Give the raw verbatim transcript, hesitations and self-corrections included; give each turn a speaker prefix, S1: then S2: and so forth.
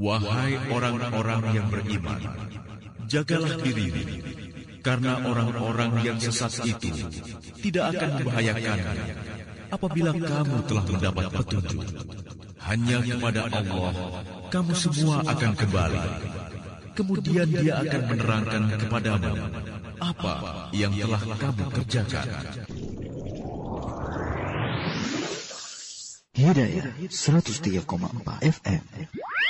S1: Wahai orang-orang yang beriman, jagalah dirimu, karena orang-orang yang sesat itu tidak akan membahayakanmu apabila kamu telah mendapat petunjuk. Hanya kepada Allah kamu semua akan kembali. Kemudian Dia akan menerangkan kepadamu apa yang telah kamu kerjakan.
S2: Hidayah seratus tiga koma empat F M.